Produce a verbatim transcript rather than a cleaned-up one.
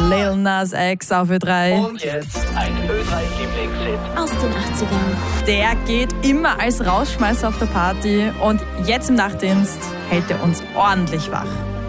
Lil Nas X auf Ö drei. Und jetzt ein Ö drei Lieblingshit aus den achtzigern. Der geht immer als Rausschmeißer auf der Party und jetzt im Nachtdienst hält er uns ordentlich wach.